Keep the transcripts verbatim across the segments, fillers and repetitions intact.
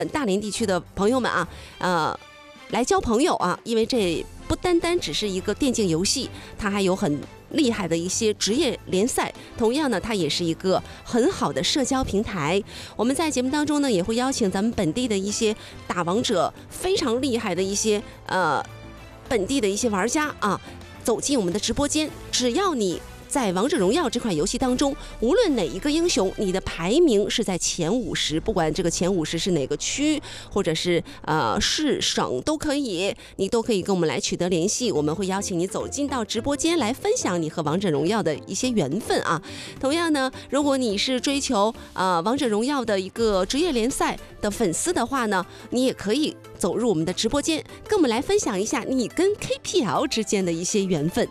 大连地区的朋友们啊，呃，来交朋友啊，因为这不单单只是一个电竞游戏，它还有很厉害的一些职业联赛，同样呢，它也是一个很好的社交平台。我们在节目当中呢，也会邀请咱们本地的一些打王者非常厉害的一些呃本地的一些玩家啊，走进我们的直播间。只要你在王者荣耀这款游戏当中，无论哪一个英雄，你的排名是在前五十，不管这个前五十是哪个区，或者是呃市省都可以，你都可以跟我们来取得联系。我们会邀请你走进到直播间来分享你和王者荣耀的一些缘分啊。同样呢，如果你是追求呃王者荣耀的一个职业联赛的粉丝的话呢，你也可以走入我们的直播间，跟我们来分享一下你跟 K P L 之间的一些缘分。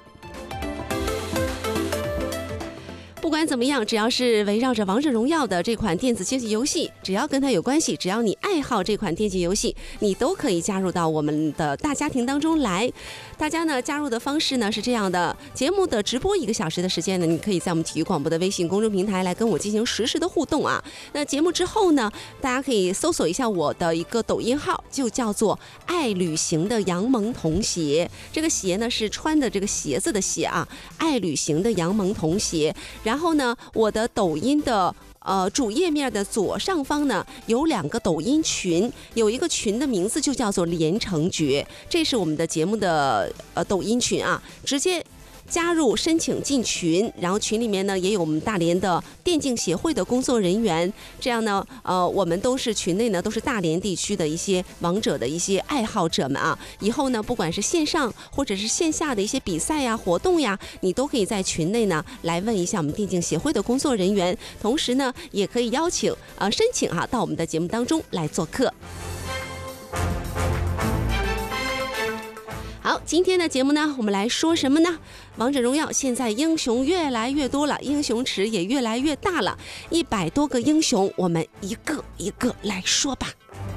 不管怎么样，只要是围绕着王者荣耀的这款电子竞技游戏，只要跟它有关系，只要你爱好这款电竞游戏，你都可以加入到我们的大家庭当中来。大家呢加入的方式呢是这样的，节目的直播一个小时的时间呢，你可以在我们体育广播的微信公众平台来跟我进行实时的互动啊。那节目之后呢，大家可以搜索一下我的一个抖音号，就叫做爱旅行的杨萌童鞋，这个鞋呢是穿的这个鞋子的鞋啊，爱旅行的杨萌童鞋。然后呢，我的抖音的呃主页面的左上方呢有两个抖音群，有一个群的名字就叫做连城诀，这是我们的节目的呃抖音群啊，直接加入申请进群，然后群里面呢也有我们大连的电竞协会的工作人员，这样呢呃我们都是群内呢都是大连地区的一些王者的一些爱好者们啊，以后呢不管是线上或者是线下的一些比赛呀活动呀，你都可以在群内呢来问一下我们电竞协会的工作人员，同时呢也可以邀请呃申请哈、啊、到我们的节目当中来做客。好，今天的节目呢，我们来说什么呢？王者荣耀现在英雄越来越多了，英雄池也越来越大了，一百多个英雄，我们一个一个来说吧。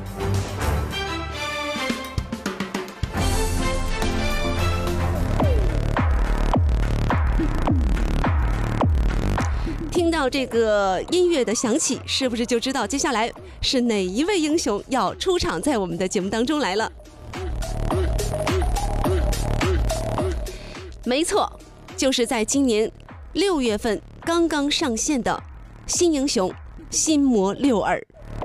听到这个音乐的响起，是不是就知道接下来是哪一位英雄要出场在我们的节目当中来了？没错，就是在今年六月份刚刚上线的新英雄心魔六耳。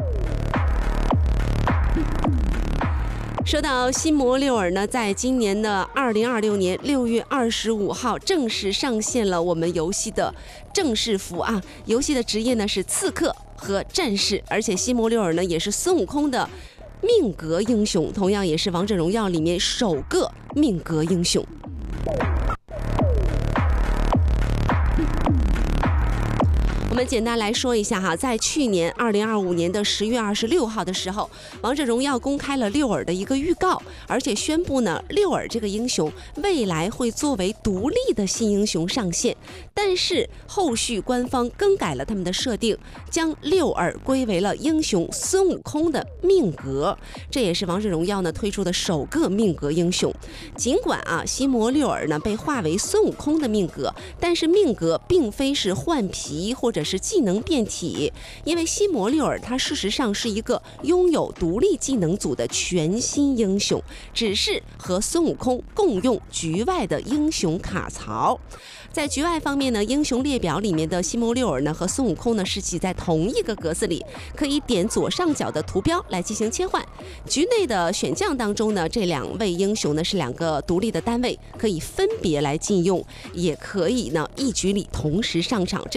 说到心魔六耳呢，在今年的二零二六年六月二十五号正式上线了我们游戏的正式服啊，游戏的职业呢是刺客和战士，而且心魔六耳呢也是孙悟空的命格英雄，同样也是王者荣耀里面首个命格英雄。我们简单来说一下哈，在去年二零二五年的十月二十六号的时候，王者荣耀公开了六耳的一个预告，而且宣布呢，六耳这个英雄未来会作为独立的新英雄上线。但是后续官方更改了他们的设定，将六耳归为了英雄孙悟空的命格，这也是王者荣耀呢推出的首个命格英雄。尽管啊，心魔六耳呢被划为孙悟空的命格，但是命格并非是换皮或者是技能变体，因为心魔六耳它事实上是一个拥有独立技能组的全新英雄，只是和孙悟空共用局外的英雄卡槽。在局外方面呢，英雄列表里面的心魔六耳呢和孙悟空呢是挤在同一个格子里，可以点左上角的图标来进行切换。局内的选将当中呢，这两位英雄呢是两个独立的单位，可以分别来禁用，也可以呢一局里同时上场。这